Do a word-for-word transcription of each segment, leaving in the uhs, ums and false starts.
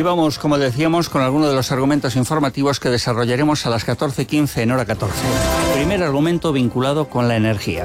Y vamos, como decíamos, con algunos de los argumentos informativos que desarrollaremos a las catorce quince en hora catorce. Primer argumento vinculado con la energía.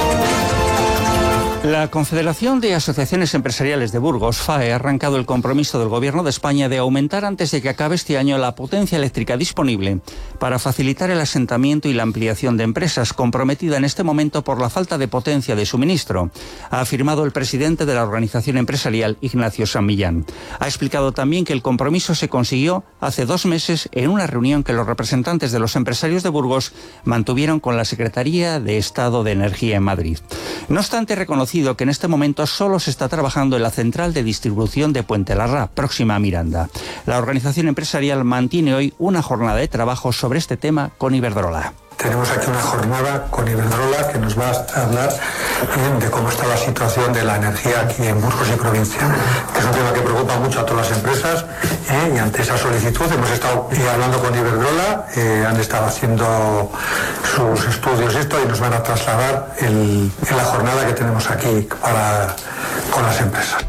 La Confederación de Asociaciones Empresariales de Burgos, F A E, ha arrancado el compromiso del Gobierno de España de aumentar antes de que acabe este año la potencia eléctrica disponible para facilitar el asentamiento y la ampliación de empresas, comprometida en este momento por la falta de potencia de suministro, ha afirmado el presidente de la organización empresarial, Ignacio San Millán. Ha explicado también que el compromiso se consiguió hace dos meses en una reunión que los representantes de los empresarios de Burgos mantuvieron con la Secretaría de Estado de Energía en Madrid. No obstante, reconoció que en este momento solo se está trabajando en la central de distribución de Puente Larra, próxima a Miranda. La organización empresarial mantiene hoy una jornada de trabajo sobre este tema con Iberdrola. Tenemos aquí una jornada con Iberdrola que nos va a hablar de cómo está la situación de la energía aquí en Burgos y provincia, que es un tema que preocupa mucho a todas las empresas, ¿eh? Y ante esa solicitud hemos estado eh, hablando con Iberdrola, eh, han estado haciendo sus estudios esto y nos van a trasladar el, en la jornada que tenemos aquí para, con las empresas.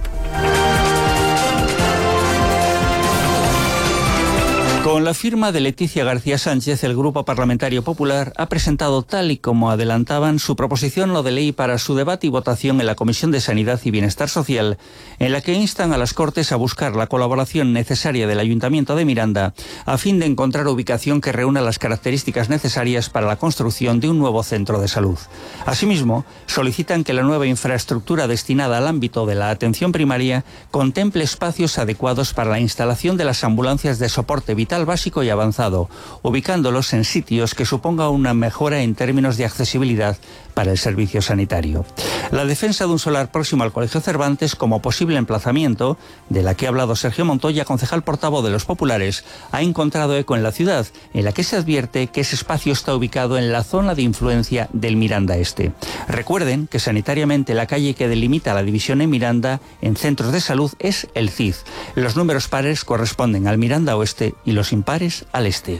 Con la firma de Leticia García Sánchez, el Grupo Parlamentario Popular ha presentado, tal y como adelantaban, su proposición no de ley para su debate y votación en la Comisión de Sanidad y Bienestar Social, en la que instan a las Cortes a buscar la colaboración necesaria del Ayuntamiento de Miranda a fin de encontrar ubicación que reúna las características necesarias para la construcción de un nuevo centro de salud. Asimismo, solicitan que la nueva infraestructura destinada al ámbito de la atención primaria contemple espacios adecuados para la instalación de las ambulancias de soporte vital básico y avanzado, ubicándolos en sitios que suponga una mejora en términos de accesibilidad para el servicio sanitario. La defensa de un solar próximo al Colegio Cervantes como posible emplazamiento, de la que ha hablado Sergio Montoya, concejal portavoz de los populares, ha encontrado eco en la ciudad, en la que se advierte que ese espacio está ubicado en la zona de influencia del Miranda Este. Recuerden que sanitariamente la calle que delimita la división en Miranda en centros de salud es el C I D. Los números pares corresponden al Miranda Oeste y los impares al este.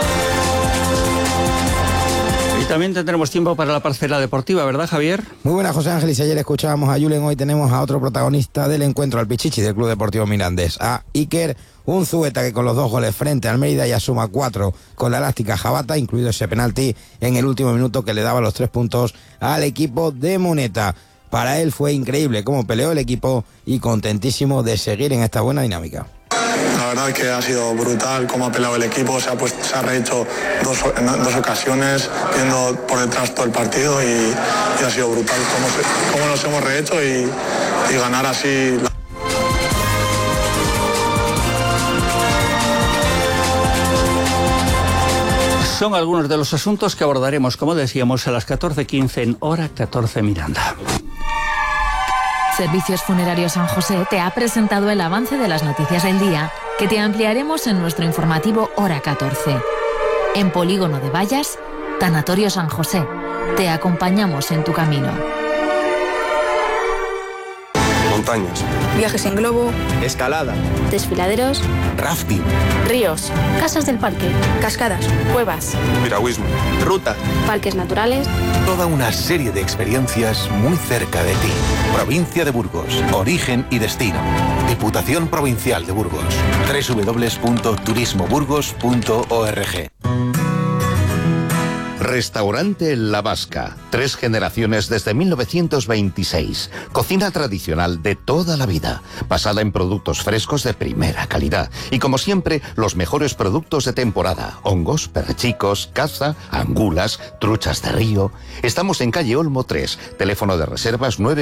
Y también tendremos tiempo para la parcela deportiva, ¿verdad, Javier? Muy buenas, José Ángel. Y si ayer escuchábamos a Julen, hoy tenemos a otro protagonista del encuentro, al Pichichi del Club Deportivo Mirandés, a Iker Unzueta, que con los dos goles frente al Mérida ya suma cuatro con la elástica jabata, incluido ese penalti en el último minuto que le daba los tres puntos al equipo de Muneta. Para él fue increíble cómo peleó el equipo y contentísimo de seguir en esta buena dinámica. La verdad es que ha sido brutal cómo ha peleado el equipo, se ha, pues, se ha rehecho dos, en dos ocasiones, viendo por detrás todo el partido y, y ha sido brutal cómo, se, cómo nos hemos rehecho y, y ganar así. La... Son algunos de los asuntos que abordaremos, como decíamos, a las catorce quince en hora catorce Miranda. Servicios Funerarios San José te ha presentado el avance de las noticias del día, que te ampliaremos en nuestro informativo Hora catorce. En Polígono de Vallas, Tanatorio San José. Te acompañamos en tu camino. Montañas. Viajes en globo. Escalada. Desfiladeros. Rafting. Ríos. Casas del parque. Cascadas. Cuevas. Piragüismo. Ruta. Parques naturales. Toda una serie de experiencias muy cerca de ti. Provincia de Burgos. Origen y destino. Diputación Provincial de Burgos. doble u doble u doble u punto turismo burgos punto org. Restaurante La Vasca. Tres generaciones desde mil novecientos veintiséis. Cocina tradicional de toda la vida, basada en productos frescos de primera calidad. Y como siempre, los mejores productos de temporada. Hongos, perchicos, caza, angulas, truchas de río. Estamos en calle Olmo tres. Teléfono de reservas nueve